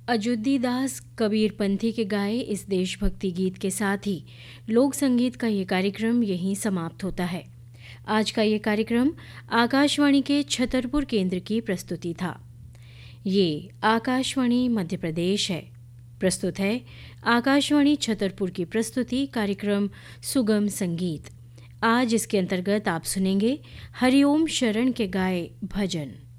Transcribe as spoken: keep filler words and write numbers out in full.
अयोध्या दास कबीरपंथी के गाए इस देशभक्ति गीत के साथ ही लोक संगीत का ये कार्यक्रम यहीं समाप्त होता है। आज का ये कार्यक्रम आकाशवाणी के छतरपुर केंद्र की प्रस्तुति था। ये आकाशवाणी मध्य प्रदेश है। प्रस्तुत है आकाशवाणी छतरपुर की प्रस्तुति कार्यक्रम सुगम संगीत। आज इसके अंतर्गत आप सुनेंगे हरिओम शरण के गाए भजन।